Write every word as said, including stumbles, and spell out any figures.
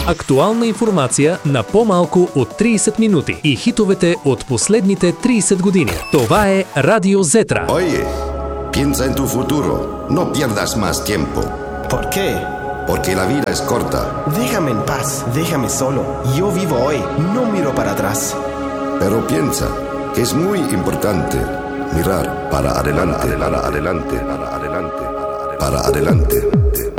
Актуална информация на по-малко от трийсет минути и хитовете от последните трийсет години. Това е Радио Зетра. Oye, piensa en tu futuro. No pierdas más tiempo. ¿Por qué? Porque la vida es corta. Déjame en paz, déjame solo. Yo vivo hoy, no miro para atrás. Pero piensa que es muy importante mirar para adelante, para adelante, para adelante, para adelante. Para adelante.